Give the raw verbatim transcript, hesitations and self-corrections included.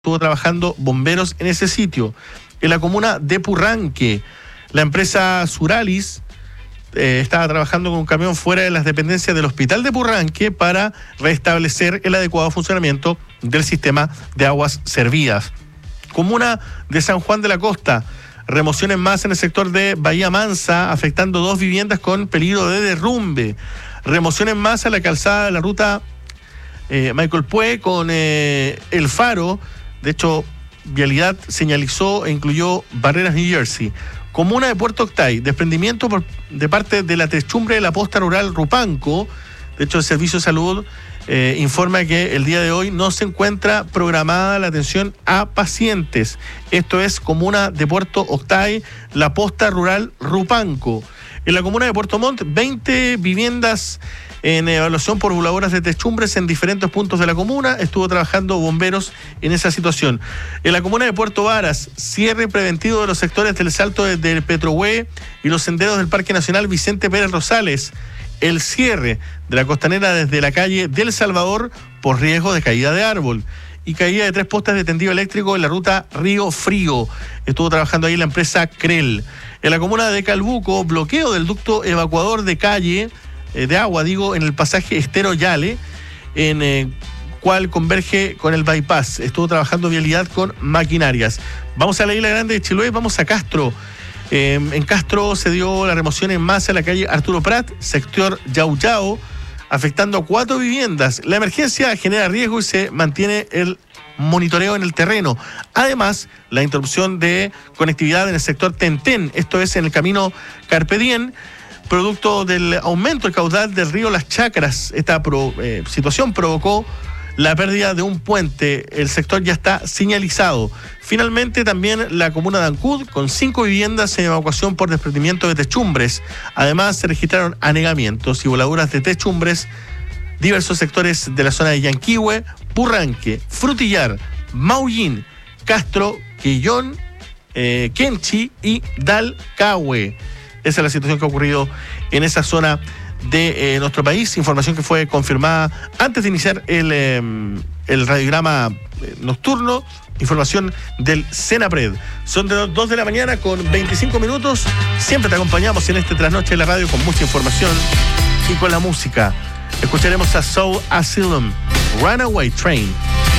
estuvo trabajando bomberos en ese sitio. En la comuna de Purranque, la empresa Suralis eh, estaba trabajando con un camión fuera de las dependencias del hospital de Purranque para restablecer el adecuado funcionamiento del sistema de aguas servidas. Comuna de San Juan de la Costa, remoción en masa en el sector de Bahía Mansa, afectando dos viviendas con peligro de derrumbe. Remoción en masa en la calzada de la ruta eh, Michael Pue con eh, El Faro. De hecho, Vialidad señalizó e incluyó Barreras New Jersey. Comuna de Puerto Octay, desprendimiento por, de parte de la techumbre de la posta rural Rupanco. De hecho, el Servicio de Salud eh, informa que el día de hoy no se encuentra programada la atención a pacientes. Esto es comuna de Puerto Octay, la posta rural Rupanco. En la comuna de Puerto Montt, veinte viviendas en evaluación por voladoras de techumbres en diferentes puntos de la comuna. Estuvo trabajando bomberos en esa situación. En la comuna de Puerto Varas, cierre preventivo de los sectores del Salto del Petrohue y los senderos del Parque Nacional Vicente Pérez Rosales. El cierre de la costanera desde la calle del Salvador por riesgo de caída de árbol y caída de tres postes de tendido eléctrico en la ruta Río Frío. Estuvo trabajando ahí la empresa Crel. En la comuna de Calbuco, bloqueo del ducto evacuador de calle, eh, de agua, digo, en el pasaje Estero Yale, en eh, cual converge con el bypass. Estuvo trabajando Vialidad con maquinarias. Vamos a la Isla Grande de Chiloé, vamos a Castro. Eh, en Castro se dio la remoción en masa en la calle Arturo Prat, sector Yau Yau, afectando a cuatro viviendas. La emergencia genera riesgo y se mantiene el monitoreo en el terreno. Además, la interrupción de conectividad en el sector Tentén, esto es en el camino Carpe Diem, producto del aumento del caudal del río Las Chacras. Esta pro, eh, situación provocó la pérdida de un puente. El sector ya está señalizado. Finalmente, también la comuna de Ancud, con cinco viviendas en evacuación por desprendimiento de techumbres. Además, se registraron anegamientos y voladuras de techumbres diversos sectores de la zona de Yanquihue, Purranque, Frutillar, Maullín, Castro, Quillón, eh, Kenchi y Dalcahue. Esa es la situación que ha ocurrido en esa zona de eh, nuestro país. Información que fue confirmada antes de iniciar el, eh, el radiograma eh, nocturno. Información del Senapred. Son de dos de la mañana con veinticinco minutos. Siempre te acompañamos en este trasnoche de la radio con mucha información y con la música. Escucharemos a Soul Asylum, Runaway Train.